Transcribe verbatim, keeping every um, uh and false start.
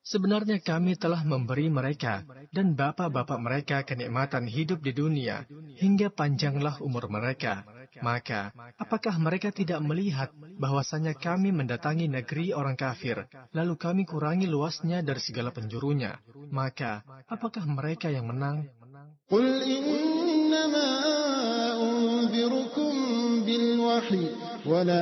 Sebenarnya kami telah memberi mereka dan bapak-bapak mereka kenikmatan hidup di dunia, hingga panjanglah umur mereka. Maka, apakah mereka tidak melihat bahwasanya kami mendatangi negeri orang kafir, lalu kami kurangi luasnya dari segala penjurunya? Maka, apakah mereka yang menang? Qul innama unzirukum bil wahyi wa la